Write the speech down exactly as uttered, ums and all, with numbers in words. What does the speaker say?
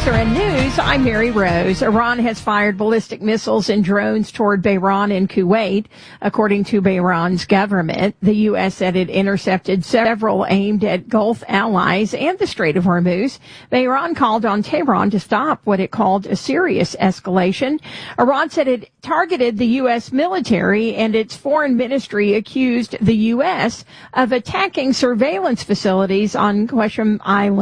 S R N News, I'm Mary Rose. Iran has fired ballistic missiles and drones toward Bahrain and Kuwait. According to Bahrain's government, the U S said it intercepted several aimed at Gulf allies and the Strait of Hormuz. Bahrain called on Tehran to stop what it called a serious escalation. Iran said it targeted the U S military, and its foreign ministry accused the U S of attacking surveillance facilities on Qasem Island.